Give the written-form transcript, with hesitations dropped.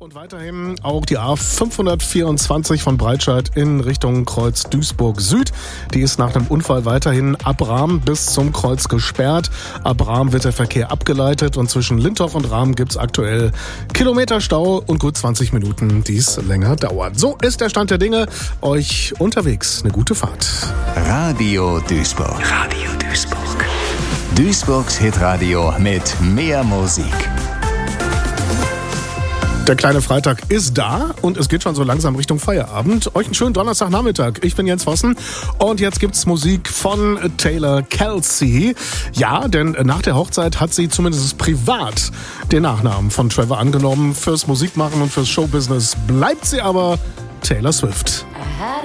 Und weiterhin auch die A524 von Breitscheid in Richtung Kreuz Duisburg Süd. Die ist nach einem Unfall weiterhin ab Rahm bis zum Kreuz gesperrt. Ab Rahm wird der Verkehr abgeleitet und zwischen Lintorf und Rahm gibt's aktuell Kilometerstau und gut 20 Minuten, die es länger dauert. So ist der Stand der Dinge. Euch unterwegs eine gute Fahrt. Radio Duisburg. Radio Duisburg. Duisburgs Hitradio mit mehr Musik. Der kleine Freitag ist da und es geht schon so langsam Richtung Feierabend. Euch einen schönen Donnerstagnachmittag. Ich bin Jens Vossen und jetzt gibt's Musik von Taylor Kelsey. Ja, denn nach der Hochzeit hat sie zumindest privat den Nachnamen von Trevor angenommen. Fürs Musikmachen und fürs Showbusiness bleibt sie aber Taylor Swift.